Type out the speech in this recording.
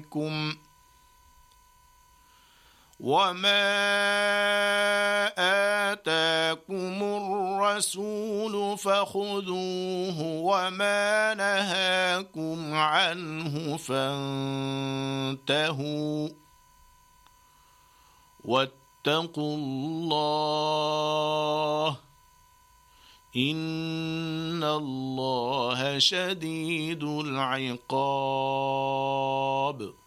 نهاكم آتاكم الرسول فخذوه وما نهاكم عنه فانتهوا واتقوا الله إن الله شديد العقاب.